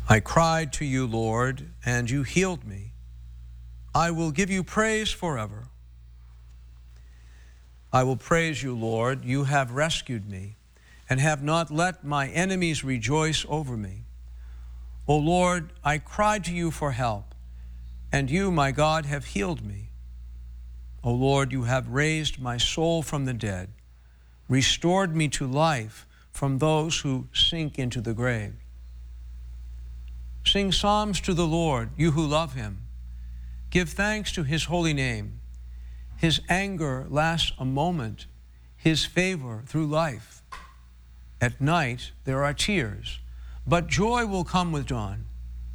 I cried to you, Lord, and you healed me. I will give you praise forever. I will praise you, Lord. You have rescued me and have not let my enemies rejoice over me. O Lord, I cried to you for help, and you, my God, have healed me. O Lord, you have raised my soul from the dead, restored me to life from those who sink into the grave. Sing psalms to the Lord, you who love him. Give thanks to his holy name. His anger lasts a moment, his favor through life. At night there are tears, but joy will come with dawn.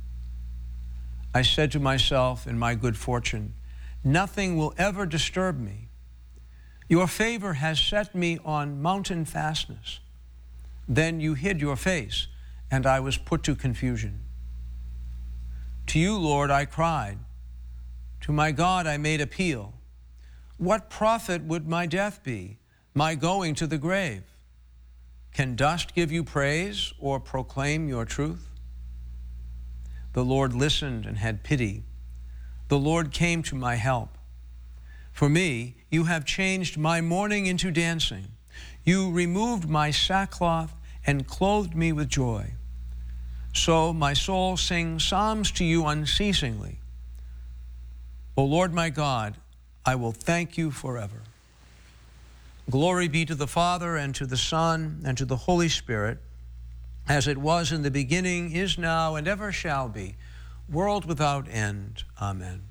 I said to myself in my good fortune, nothing will ever disturb me. Your favor has set me on mountain fastness. Then you hid your face, and I was put to confusion. To you, Lord, I cried. To my God I made appeal. What profit would my death be, my going to the grave? Can dust give you praise or proclaim your truth? The Lord listened and had pity. The Lord came to my help. For me, you have changed my mourning into dancing. You removed my sackcloth and clothed me with joy. So my soul sings psalms to you unceasingly. O Lord my God, I will thank you forever. Glory be to the Father, and to the Son, and to the Holy Spirit, as it was in the beginning, is now, and ever shall be, world without end. Amen.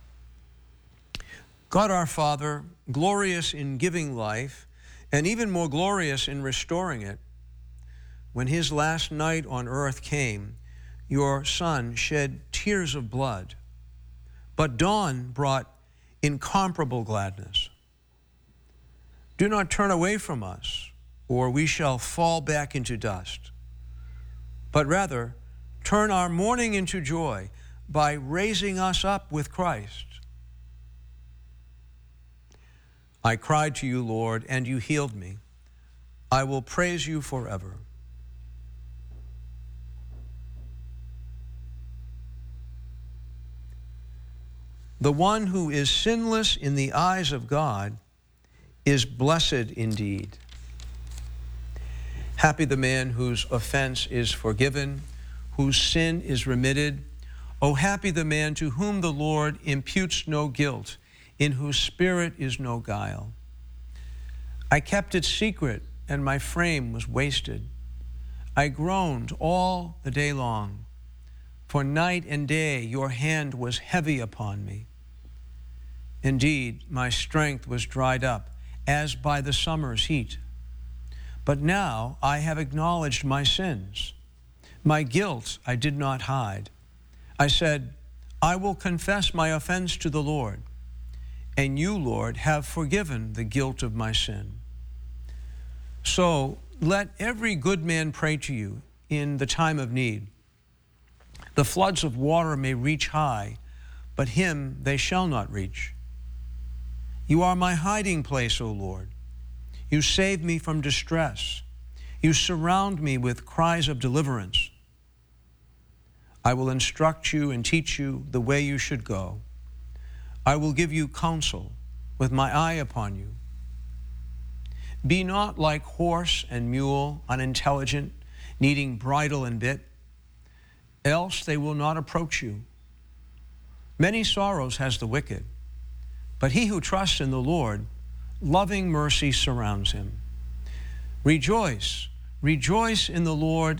God our Father, glorious in giving life, and even more glorious in restoring it, when his last night on earth came, your Son shed tears of blood, but dawn brought incomparable gladness. Do not turn away from us, or we shall fall back into dust, but rather turn our mourning into joy by raising us up with Christ. I cried to you, Lord, and you healed me. I will praise you forever. The one who is sinless in the eyes of God is blessed indeed. Happy the man whose offense is forgiven, whose sin is remitted. Oh, happy the man to whom the Lord imputes no guilt, in whose spirit is no guile. I kept it secret, and my frame was wasted. I groaned all the day long, for night and day your hand was heavy upon me. Indeed, my strength was dried up, as by the summer's heat. But now I have acknowledged my sins. My guilt I did not hide. I said, I will confess my offense to the Lord, and you, Lord, have forgiven the guilt of my sin. So let every good man pray to you in the time of need. The floods of water may reach high, but him they shall not reach. You are my hiding place, O Lord. You save me from distress. You surround me with cries of deliverance. I will instruct you and teach you the way you should go. I will give you counsel with my eye upon you. Be not like horse and mule, unintelligent, needing bridle and bit, else they will not approach you. Many sorrows has the wicked, but he who trusts in the Lord, loving mercy surrounds him. Rejoice, rejoice in the Lord